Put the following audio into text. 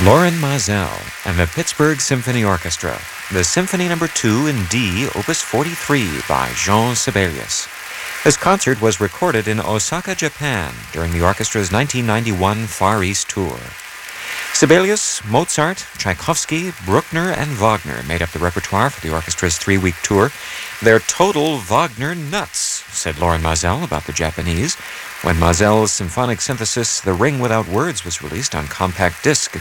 Lorin Maazel and the Pittsburgh Symphony Orchestra, the Symphony No. 2 in D, Opus 43 by Jean Sibelius. This concert was recorded in Osaka, Japan during the orchestra's 1991 Far East tour. Sibelius, Mozart, Tchaikovsky, Bruckner, and Wagner made up the repertoire for the orchestra's 3-week tour. "They're total Wagner nuts," said Lorin Maazel about the Japanese. When Maazel's symphonic synthesis The Ring Without Words was released on compact disc